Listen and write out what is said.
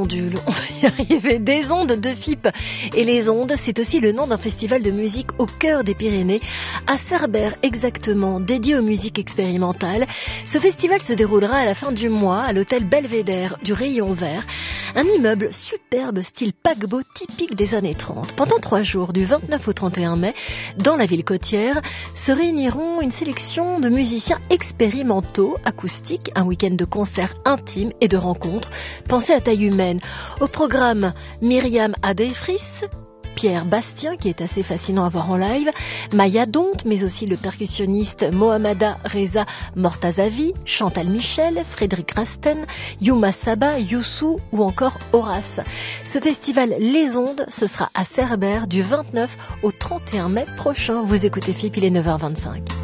pendules, on va y arriver, des ondes de FIP. Et les ondes, c'est aussi le nom d'un festival de musique au cœur des Pyrénées, à Cerbère exactement, dédié aux musiques expérimentales. Ce festival se déroulera à la fin du mois à l'hôtel Belvédère du Rayon Vert, un immeuble superbe style paquebot typique des années 30. Pendant 3 jours, du 29 au 31 mai, dans la ville côtière, se réuniront une sélection de musiciens expérimentaux, acoustiques, un week-end de concerts intimes et de rencontres, pensés à taille humaine. Au programme, Myriam Adefris, Pierre Bastien, qui est assez fascinant à voir en live, Maya Donte, mais aussi le percussionniste Mohammada Reza Mortazavi, Chantal Michel, Frédéric Rasten, Yuma Saba, Youssou ou encore Horace. Ce festival Les Ondes, ce sera à Cerbère du 29 au 31 mai prochain. Vous écoutez FIP, il est 9h25.